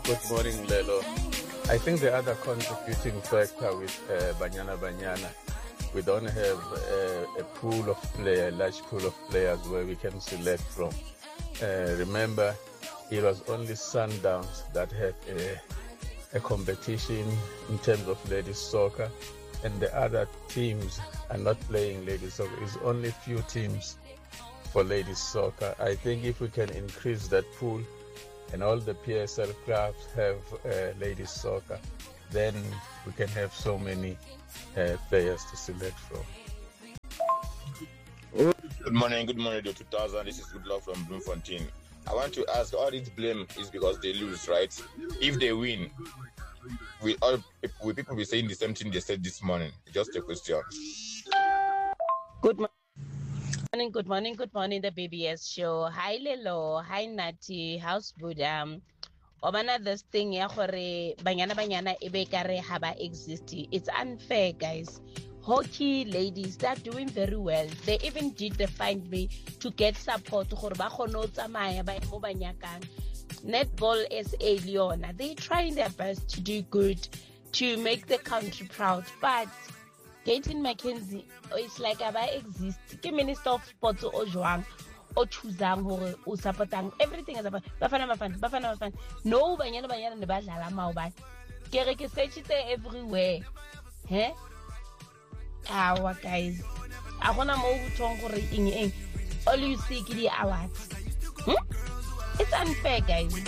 Good morning, Lelo. I think the other contributing factor with Banyana Banyana, we don't have a pool of players, large pool of players where we can select from. Remember, it was only Sundowns that had a competition in terms of ladies soccer, and the other teams are not playing ladies soccer. It's only few teams for ladies soccer. I think if we can increase that pool and all the PSL clubs have ladies soccer, then we can have so many players to select from. Good morning, the 2000. This is Good Luck from Bloemfontein. I want to ask, all this blame is because they lose, right? If they win, will people be saying the same thing they said this morning? Just a question. Good morning, the BBS show. Hi Lelo, hi Nati, how's Buddha? Obana, this thing ya gore banyana ebe kare haba exist. It's unfair, guys. Hockey ladies, they're doing very well. They even did the Find Me to get support. Netball SA Leona, they're trying their best to do good, to make the country proud. But Gaten McKenzie, it's like aba exist. Ke Minister of Sports o joang o choosang hore o supportang everything is about bafana. No banyana ne ba dlala maobane. Ke re ke search it everywhere. Our guys, I wanna move all you see the awards. It's unfair, guys.